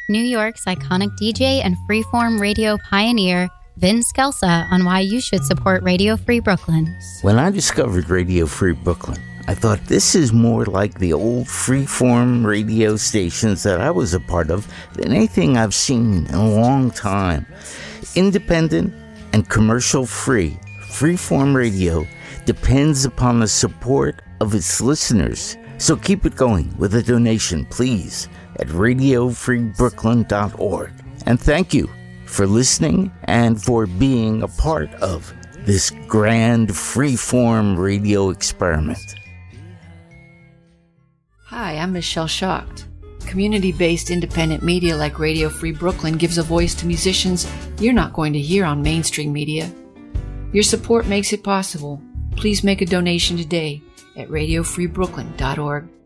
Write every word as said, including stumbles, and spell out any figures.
New York's iconic D J and freeform radio pioneer, Vin Scelsa, on why you should support Radio Free Brooklyn. When I discovered Radio Free Brooklyn, I thought this is more like the old freeform radio stations that I was a part of than anything I've seen in a long time. Independent and commercial-free, freeform radio depends upon the support of its listeners. So keep it going with a donation, please, at radio free brooklyn dot org. And thank you for listening and for being a part of this grand freeform radio experiment. Hi, I'm Michelle Schacht. Community-based independent media like Radio Free Brooklyn gives a voice to musicians you're not going to hear on mainstream media. Your support makes it possible. Please make a donation today at radio free brooklyn dot org.